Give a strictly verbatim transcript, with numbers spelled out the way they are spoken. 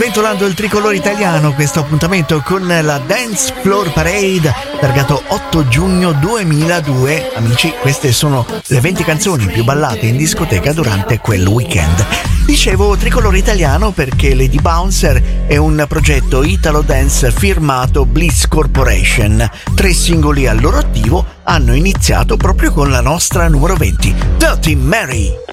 sventolando il tricolore italiano, questo appuntamento con la Dance Floor Parade, targato otto giugno duemiladue. Amici, queste sono le venti canzoni più ballate in discoteca durante quel weekend. Dicevo tricolore italiano perché Lady Bouncer è un progetto Italo Dance firmato Bliss Corporation. Tre singoli al loro attivo hanno iniziato proprio con la nostra numero venti, Dirty Mary.